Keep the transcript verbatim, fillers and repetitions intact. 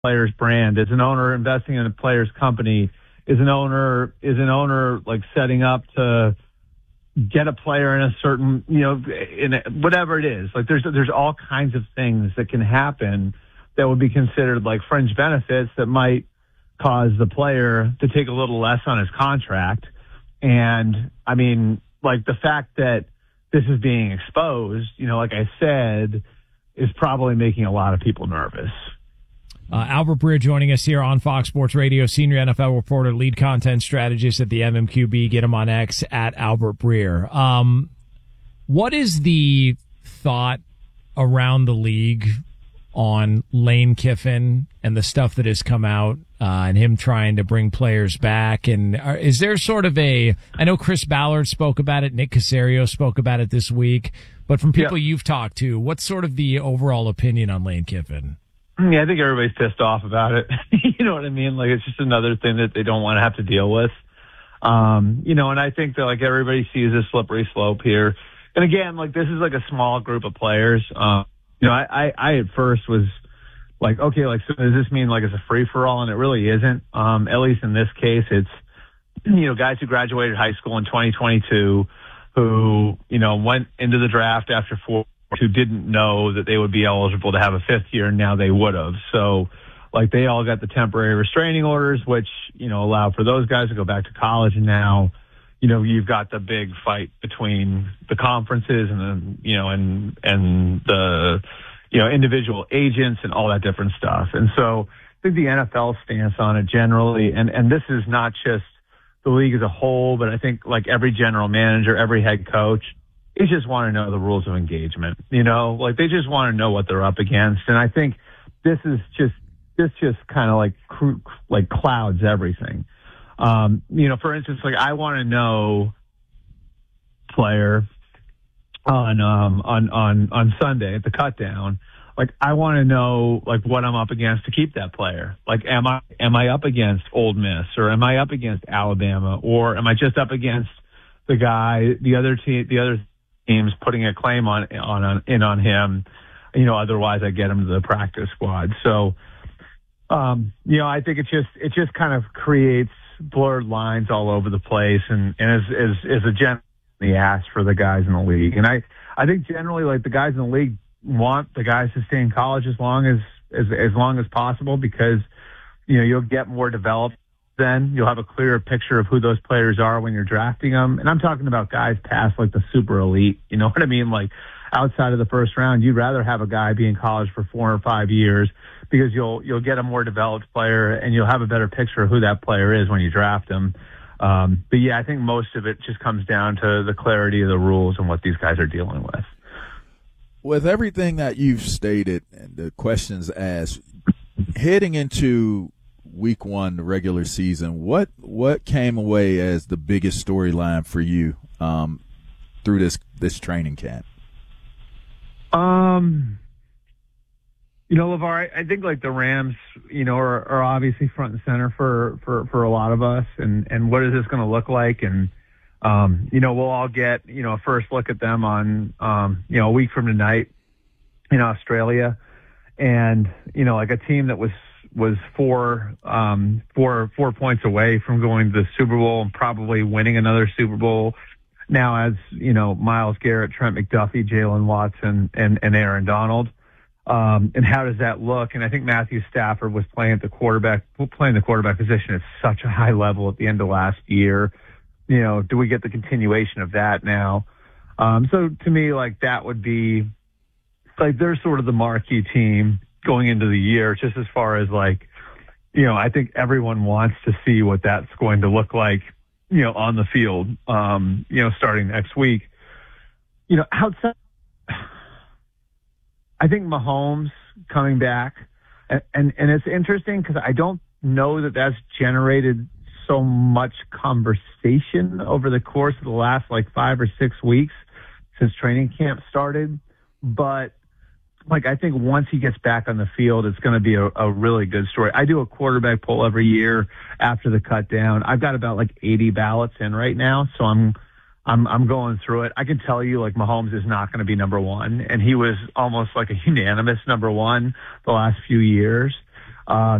player's brand? Is an owner investing in a player's company? Is an owner is an owner like setting up to get a player in a certain, you know, in a, whatever it is? Like there's there's all kinds of things that can happen that would be considered like fringe benefits that might cause the player to take a little less on his contract. And I mean, like the fact that this is being exposed, you know, like I said, is probably making a lot of people nervous. Uh, Albert Breer joining us here on Fox Sports Radio, senior N F L reporter, lead content strategist at the M M Q B. Get him on X at Albert Breer. Um, what is the thought around the league on Lane Kiffin and the stuff that has come out uh, and him trying to bring players back? And are, is there sort of a, I know Chris Ballard spoke about it, Nick Caserio spoke about it this week, but from people yeah. you've talked to, what's sort of the overall opinion on Lane Kiffin? Yeah, I think everybody's pissed off about it. You know what I mean? Like, it's just another thing that they don't want to have to deal with. Um, you know, and I think that, like, everybody sees a slippery slope here. And again, like, this is like a small group of players. Um, you know, I, I, I at first was like, okay, like, so does this mean like it's a free for all? And it really isn't. Um, at least in this case, it's, you know, guys who graduated high school in twenty twenty-two who, you know, went into the draft after four, who didn't know that they would be eligible to have a fifth year, and now they would have. So, like, they all got the temporary restraining orders, which, you know, allow for those guys to go back to college. And now, you know, you've got the big fight between the conferences and the, you know, and, and the, you know, individual agents and all that different stuff. And so I think the N F L stance on it generally, and, and this is not just the league as a whole, but I think like every general manager, every head coach, they just want to know the rules of engagement, you know, like they just want to know what they're up against. And I think this is just, this just kind of like, like clouds everything. Um, you know, for instance, like I want to know player on, um, on, on, on Sunday at the cut down. Like I want to know like what I'm up against to keep that player. Like, am I, am I up against Ole Miss, or am I up against Alabama, or am I just up against the guy, the other team, the other teams putting a claim on, on, on in on him, you know, otherwise I get him to the practice squad. So, um, you know, I think it just, it just kind of creates blurred lines all over the place, and, and is, is, is a gem in the ass for the guys in the league. And I, I think generally like the guys in the league want the guys to stay in college as long as, as, as long as possible, because, you know, you'll get more developed. Then you'll have a clearer picture of who those players are when you're drafting them. And I'm talking about guys past like the super elite. You know what I mean? Like outside of the first round, you'd rather have a guy be in college for four or five years because you'll, you'll get a more developed player and you'll have a better picture of who that player is when you draft him. Um, but yeah, I think most of it just comes down to the clarity of the rules and what these guys are dealing with. With everything that you've stated and the questions asked, heading into week one, the regular season, what what came away as the biggest storyline for you um, through this this training camp? Um, you know, LeVar, I, I think like the Rams, you know, are, are obviously front and center for, for, for a lot of us, and, and what is this going to look like? And, um, you know, we'll all get, you know, a first look at them on, um, you know, a week from tonight in Australia. And, you know, like a team that was, was four, um, four, four points away from going to the Super Bowl and probably winning another Super Bowl. Now, as you know, Myles Garrett, Trent McDuffie, Jalen Watson, and, and Aaron Donald. Um, and how does that look? And I think Matthew Stafford was playing at the quarterback, playing the quarterback position at such a high level at the end of last year. You know, do we get the continuation of that now? Um, so to me, like that would be like they're sort of the marquee team going into the year, just as far as like, you know, I think everyone wants to see what that's going to look like, you know, on the field, um, you know, starting next week. You know, outside, I think Mahomes coming back, and, and, and it's interesting because I don't know that that's generated so much conversation over the course of the last like five or six weeks since training camp started. But like, I think once he gets back on the field, it's going to be a, a really good story. I do a quarterback poll every year after the cut down. I've got about like eighty ballots in right now. So I'm, I'm, I'm going through it. I can tell you like Mahomes is not going to be number one. And he was almost like a unanimous number one the last few years. Uh,